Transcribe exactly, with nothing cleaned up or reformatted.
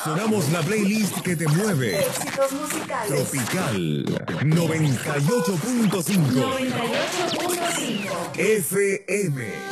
Seleccionamos la playlist que te mueve. Éxitos musicales. Tropical noventa y ocho punto cinco noventa y ocho punto cinco F M.